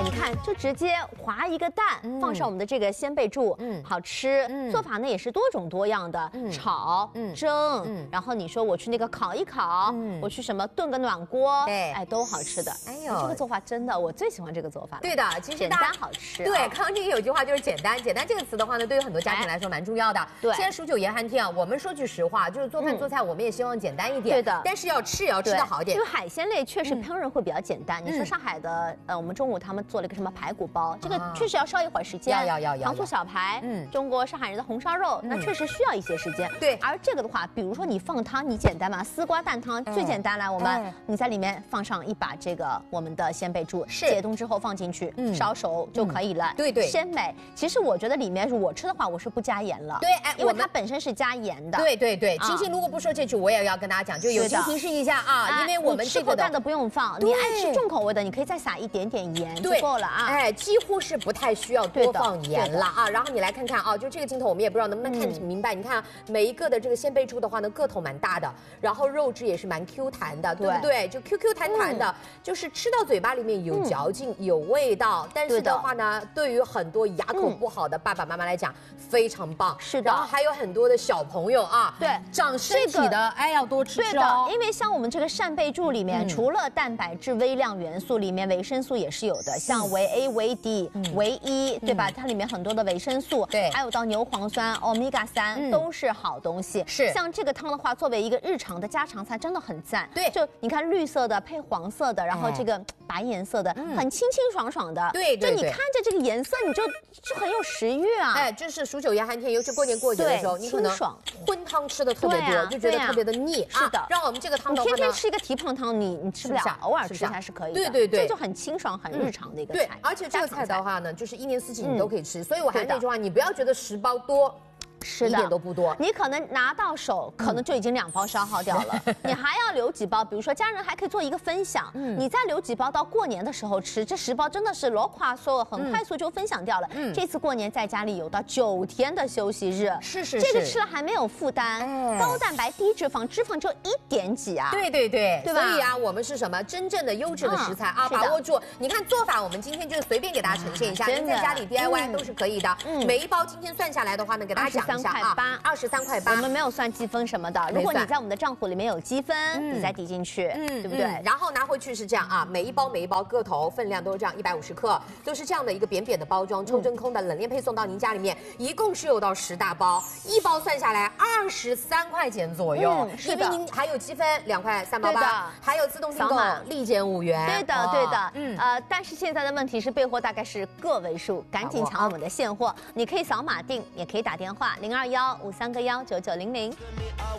你看就直接划一个蛋，放上我们的这个鲜贝柱，好吃。做法呢也是多种多样的，炒、蒸，然后你说我去那个烤一烤，我去什么炖个暖锅， 对， 哎，都好吃的。哎呦，这个做法真的我最喜欢这个做法了。 对的，其实简单好吃。 对，刚刚这里有句话就是简单，简单这个词的话呢，对于很多家庭来说蛮重要的。 对， 现在数9严寒天啊，我们说句实话，就是做饭做菜，我们也希望简单一点。 对的， 但是要吃也要吃得好一点。 因为海鲜类确实烹饪会比较简单。你说上海的，我们中午他们做了一个什么排骨包，这个确实要烧一会儿时间。要糖醋小排，中国上海人的红烧肉，那确实需要一些时间。 对， 而这个的话，比如说你放汤，你简单嘛，丝瓜蛋汤最简单了。你在里面放上一把这个我们的鲜贝柱，解冻之后放进去，烧熟就可以了。 对对， 鲜美。其实我觉得里面我吃的话，我是不加盐了。 对，哎， 因为它本身是加盐的。 对对对，晴晴如果不说这句，我也要跟大家讲，就友情提示一下啊，因为我们这个蛋的不用放，你爱吃重口味的，你可以再撒一点点盐就够了啊。 哎，几乎是不太需要多放盐了啊。然后你来看看啊，就这个镜头我们也不知道能不能看明白。你看每一个的这个鲜贝柱的话呢，个头蛮大的，然后肉质也是蛮 Q 弹的，对不对？就 QQ 弹弹的，就是吃到嘴巴里面有嚼劲、有味道。但是的话呢，对于很多牙口不好的爸爸妈妈来讲，非常棒。 是的。 然后还有很多的小朋友啊，对，长身体的，哎，要多吃。 对的，因为像我们这个扇贝柱里面，除了蛋白质、微量元素，里面维生素也是有的，像维 A、维 D、维 E， 对吧？它里面很多的维生素，对，还有到牛磺酸、Omega 3都是好东西。是，像这个汤的话，作为一个日常的家常菜，真的很赞。对，就你看绿色的配黄色的，然后这个白颜色的，很清清爽爽的。对，就你看着这个颜色，你就很有食欲啊。 哎，就是数9严寒天，尤其过年过节的时候，你可能荤汤吃的特别多，就觉得特别的腻。是的，让我们这个汤的话呢， 天天吃一个蹄膀汤，你吃不了，偶尔吃还是可以的。对对对，这就很清爽、很日常的一个菜。 对，而且这个菜的话呢，就是一年四季你都可以吃，所以我还是那句话，你不要觉得10包多。 是的， 一点都不多， 你可能拿到手，可能就已经2包消耗掉了，你还要留几包，比如说家人还可以做一个分享，你再留几包到过年的时候吃，这10包真的是老快速，很快速就分享掉了。这次过年在家里有到9天的休息日，是，这个吃了还没有负担，高蛋白低脂肪，脂肪只有1点几啊。 对对对，对吧？所以啊，我们是什么真正的优质的食材啊，把握住。你看做法，我们今天就随便给大家呈现一下，您在家里 DIY 都是可以的。每一包今天算下来的话呢，给大家讲。23块8， 我们没有算积分什么的。如果你在我们的账户里面有积分，你再抵进去，对不对？ 然后拿回去是这样啊，每一包个头分量都是这样150克，都是这样的一个扁扁的包装，抽真空的，冷链配送到您家里面，一共是有到10大包，一包算下来23块钱左右。因为您还有积分2块3毛8，还有自动订购立减5元。 对的对的，但是现在的问题是备货大概是个位数，赶紧抢我们的现货。你可以扫码订，也可以打电话0215319900。